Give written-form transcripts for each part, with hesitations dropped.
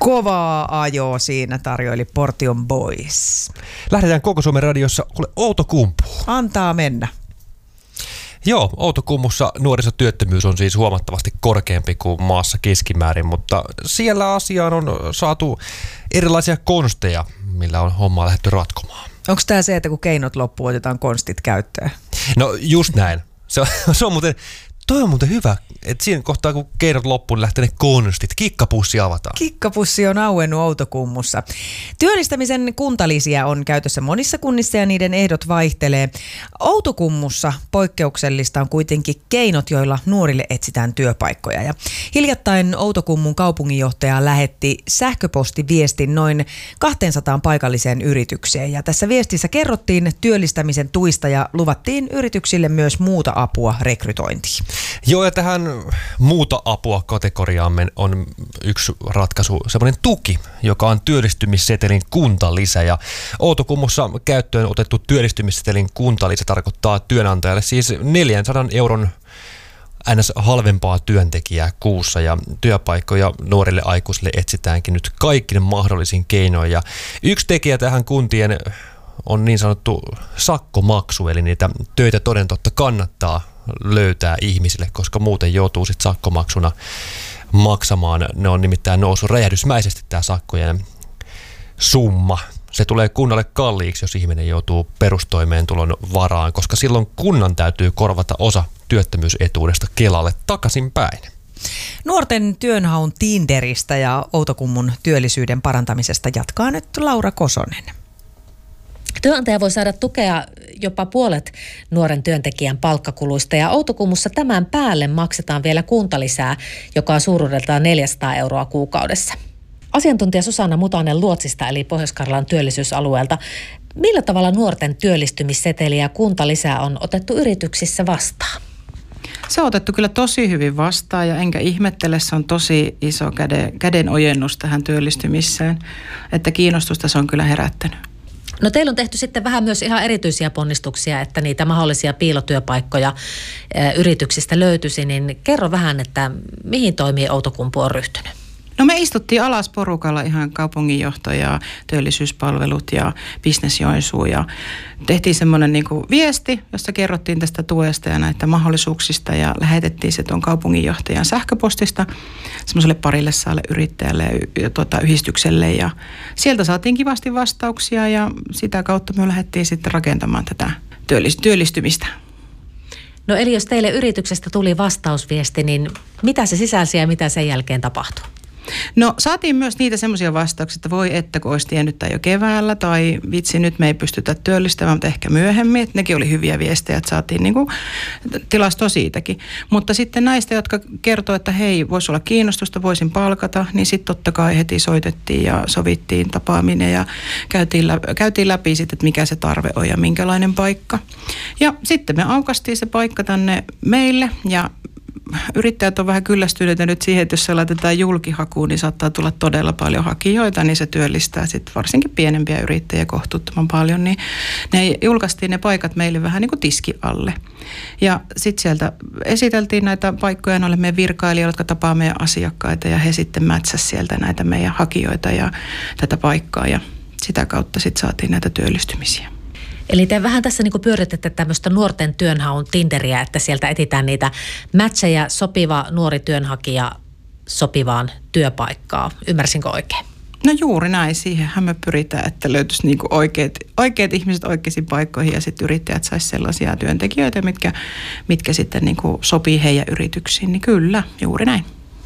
kovaa ajoa siinä tarjoili Portion Boys. Lähdetään Koko Suomen radiossa Outokumpuun. Antaa mennä. Joo, Outokummussa nuorisotyöttömyys on siis huomattavasti korkeampi kuin maassa keskimäärin, mutta siellä asiaan on saatu erilaisia konsteja, millä on hommaa lähdetty ratkomaan. Onko tämä se, että kun keinot loppuu, otetaan konstit käyttöön? No just näin. Se on muuten... Toi on muuten hyvä, että siinä kohtaa kun keinot loppuun, niin lähtee ne konstit. Kikkapussi avataan. Kikkapussi on auennut Outokummussa. Työllistämisen kuntalisiä on käytössä monissa kunnissa ja niiden ehdot vaihtelee. Outokummussa poikkeuksellista on kuitenkin keinot, joilla nuorille etsitään työpaikkoja. Ja hiljattain Outokummun kaupunginjohtaja lähetti sähköpostiviestin noin 200 paikalliseen yritykseen. Ja tässä viestissä kerrottiin työllistämisen tuista ja luvattiin yrityksille myös muuta apua rekrytointiin. Joo, ja tähän muuta apua kategoriaamme on yksi ratkaisu, semmoinen tuki, joka on työllistymissetelin kuntalisä. Ja Outokummussa käyttöön otettu työllistymissetelin kuntalisä tarkoittaa työnantajalle siis 400 euron ns. Halvempaa työntekijää kuussa, ja työpaikkoja nuorille aikuisille etsitäänkin nyt kaikkien mahdollisin keinoin. Ja yksi tekijä tähän kuntien on niin sanottu sakkomaksu, eli niitä töitä toden totta kannattaa löytää ihmisille, koska muuten joutuu sitten sakkomaksuna maksamaan. Ne on nimittäin noussut räjähdysmäisesti tämä sakkojen summa. Se tulee kunnalle kalliiksi, jos ihminen joutuu perustoimeentulon varaan, koska silloin kunnan täytyy korvata osa työttömyysetuudesta Kelalle takaisinpäin. Nuorten työnhaun Tinderistä ja Outokummun työllisyyden parantamisesta jatkaa nyt Laura Kosonen. Työnantaja voi saada tukea jopa puolet nuoren työntekijän palkkakuluista, ja Outokummussa tämän päälle maksetaan vielä kuntalisää, joka on suuruudeltaan 400 euroa kuukaudessa. Asiantuntija Susanna Mutanen Luotsista eli Pohjois-Karjalan työllisyysalueelta. Millä tavalla nuorten työllistymisseteliä ja kuntalisää on otettu yrityksissä vastaan? Se on otettu kyllä tosi hyvin vastaan, ja enkä ihmettele, se on tosi iso käden ojennus tähän työllistymiseen, että kiinnostusta se on kyllä herättänyt. No teillä on tehty sitten vähän myös ihan erityisiä ponnistuksia, että niitä mahdollisia piilotyöpaikkoja yrityksistä löytyisi, niin kerro vähän, että mihin toimii Outokumpu on ryhtynyt? No me istuttiin alas porukalla ihan kaupunginjohto ja työllisyyspalvelut ja Business Joensuu ja tehtiin semmoinen niin kuin viesti, jossa kerrottiin tästä tuesta ja näitä mahdollisuuksista ja lähetettiin se tuon kaupunginjohtajan sähköpostista semmoiselle parille saalle yrittäjälle ja yhdistykselle ja sieltä saatiin kivasti vastauksia ja sitä kautta me lähdettiin sitten rakentamaan tätä työllistymistä. No eli jos teille yrityksestä tuli vastausviesti, niin mitä se sisälsi ja mitä sen jälkeen tapahtui? No saatiin myös niitä semmoisia vastauksia, että voi että kun olisi tiennyt jo keväällä tai vitsi nyt me ei pystytä työllistämään, mutta ehkä myöhemmin. Että nekin oli hyviä viestejä, että saatiin niinku tilastoa siitäkin. Mutta sitten näistä, jotka kertoo, että hei voisi olla kiinnostusta, voisin palkata, niin sitten totta kai heti soitettiin ja sovittiin tapaaminen ja käytiin läpi sitten, että mikä se tarve on ja minkälainen paikka. Ja sitten me aukaistiin se paikka tänne meille ja yrittäjät on vähän kyllästyneitä nyt siihen, että jos se laitetaan julkihakuun, niin saattaa tulla todella paljon hakijoita, niin se työllistää sitten varsinkin pienempiä yrittäjiä kohtuuttoman paljon, niin ne julkaistiin ne paikat meille vähän niin kuin tiski alle. Ja sitten sieltä esiteltiin näitä paikkoja noille meidän virkailijoille, jotka tapaa meidän asiakkaita ja he sitten mätsäsivät sieltä näitä meidän hakijoita ja tätä paikkaa ja sitä kautta sitten saatiin näitä työllistymisiä. Eli te vähän tässä niin pyöritätte tämmöistä nuorten työnhaun Tinderiä, että sieltä etsitään niitä matcheja, sopiva nuori työnhakija sopivaan työpaikkaan. Ymmärsinkö oikein? No juuri näin. Siihenhän me pyritään, että löytyisi niin kuin oikeat ihmiset oikeisiin paikkoihin ja sitten yrittäjät saisi sellaisia työntekijöitä, mitkä sitten niin kuin sopii heidän yrityksiin. Niin kyllä, juuri näin.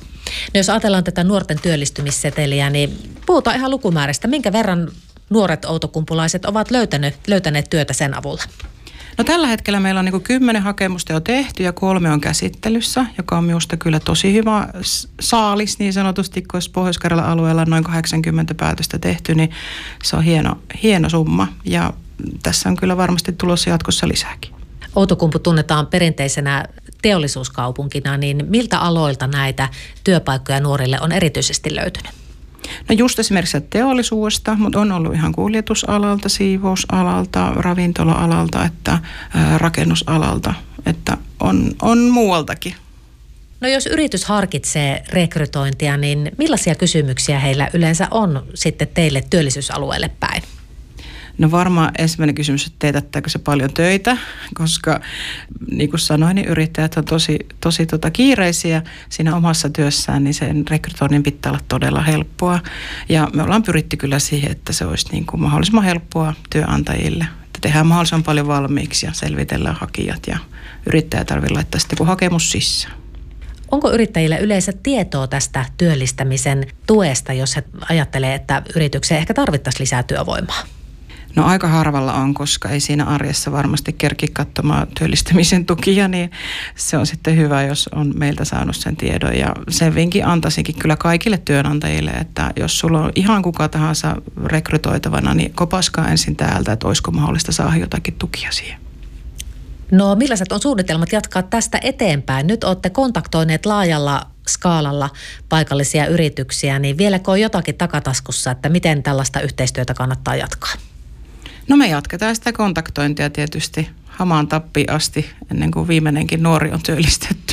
No jos ajatellaan tätä nuorten työllistymisseteliä, niin puhutaan ihan lukumääristä. Minkä verran nuoret outokumpulaiset ovat löytäneet työtä sen avulla? No tällä hetkellä meillä on niin kuin 10 hakemusta jo tehty ja 3 on käsittelyssä, joka on minusta kyllä tosi hyvä saalis niin sanotusti, kun Pohjois-Karjalan alueella on noin 80 päätöstä tehty, niin se on hieno summa ja tässä on kyllä varmasti tulossa jatkossa lisääkin. Outokumpu tunnetaan perinteisenä teollisuuskaupunkina, niin miltä aloilta näitä työpaikkoja nuorille on erityisesti löytynyt? No just esimerkiksi teollisuudesta, mutta on ollut ihan kuljetusalalta, siivousalalta, ravintola-alalta, että rakennusalalta, että on muualtakin. No jos yritys harkitsee rekrytointia, niin millaisia kysymyksiä heillä yleensä on sitten teille työllisyysalueelle päin? No varmaan ensimmäinen kysymys, että teetättääkö se paljon töitä, koska niin kuin sanoin, niin yrittäjät on tosi kiireisiä siinä omassa työssään, niin sen rekrytoinnin pitää olla todella helppoa. Ja me ollaan pyritty kyllä siihen, että se olisi niin kuin mahdollisimman helppoa työnantajille. Että tehdään mahdollisimman paljon valmiiksi ja selvitellään hakijat ja yrittäjä tarvitsee laittaa sitten kun hakemus sisään. Onko yrittäjillä yleensä tietoa tästä työllistämisen tuesta, jos he ajattelee, että yritykseen ehkä tarvittaisiin lisää työvoimaa? No aika harvalla on, koska ei siinä arjessa varmasti kerki katsomaan työllistämisen tukia, niin se on sitten hyvä, jos on meiltä saanut sen tiedon. Ja sen vinkin antaisinkin kyllä kaikille työnantajille, että jos sulla on ihan kuka tahansa rekrytoitavana, niin kopaskaa ensin täältä, että olisiko mahdollista saada jotakin tukia siihen. No millaiset on suunnitelmat jatkaa tästä eteenpäin? Nyt olette kontaktoineet laajalla skaalalla paikallisia yrityksiä, niin vieläkö on jotakin takataskussa, että miten tällaista yhteistyötä kannattaa jatkaa? No me jatketaan sitä kontaktointia tietysti hamaan tappiin asti, ennen kuin viimeinenkin nuori on työllistetty.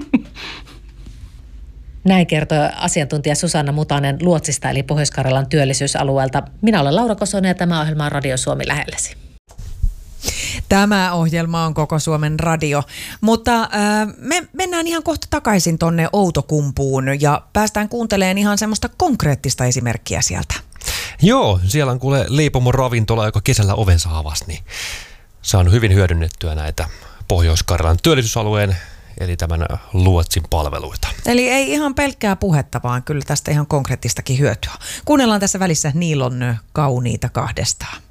Näin kertoi asiantuntija Susanna Mutanen Luotsista eli Pohjois-Karjalan työllisyysalueelta. Minä olen Laura Kosonen ja tämä ohjelma on Radio Suomi lähelläsi. Tämä ohjelma on Koko Suomen radio, mutta me mennään ihan kohta takaisin tonne Outokumpuun ja päästään kuuntelemaan ihan semmoista konkreettista esimerkkiä sieltä. Joo, siellä on kuule leipomon ravintola, joka kesällä ovensa avasi, niin saanut hyvin hyödynnettyä näitä Pohjois-Karjalan työllisyysalueen, eli tämän Luotsin palveluita. Eli ei ihan pelkkää puhetta, vaan kyllä tästä ihan konkreettistakin hyötyä. Kuunnellaan tässä välissä Niilon Kauniita kahdestaan.